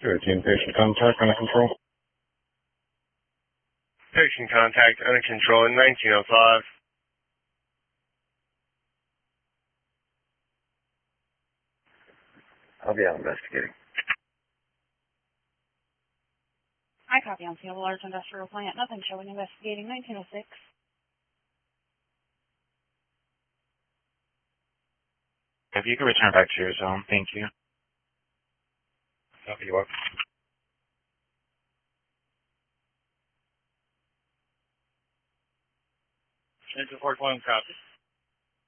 13, patient contact under control. Patient contact under control in 1905. I'll be out investigating. I copy on field, large industrial plant. Nothing showing investigating. 1906. If you could return back to your zone, thank you. Copy, you are. Central 41, copy.